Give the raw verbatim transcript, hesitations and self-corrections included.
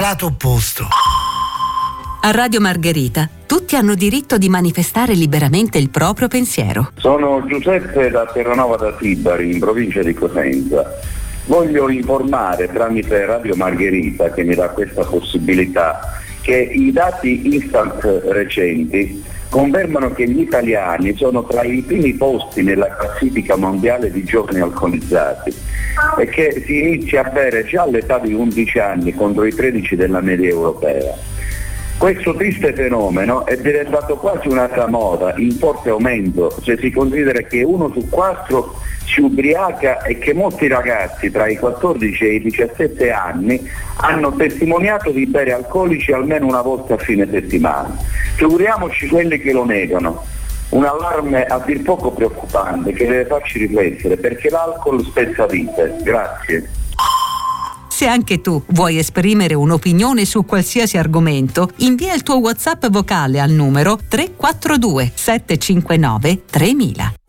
lato opposto. A Radio Margherita tutti hanno diritto di manifestare liberamente il proprio pensiero. Sono Giuseppe da Terranova da Tibari, in provincia di Cosenza. Voglio informare tramite Radio Margherita, che mi dà questa possibilità, che i dati Istat recenti confermano che gli italiani sono tra i primi posti nella classifica mondiale di giovani alcolizzati e che si inizia a bere già all'età di undici anni contro i tredici della media europea. Questo triste fenomeno è diventato quasi un'altra moda, in forte aumento, se si considera che uno su quattro si ubriaca e che molti ragazzi tra i quattordici e i diciassette anni hanno testimoniato di bere alcolici almeno una volta a fine settimana. Figuriamoci quelli che lo negano. Un allarme a dir poco preoccupante che deve farci riflettere, perché l'alcol spezza vite. Grazie. Se anche tu vuoi esprimere un'opinione su qualsiasi argomento, invia il tuo WhatsApp vocale al numero tre quattro due sette cinque nove tremila.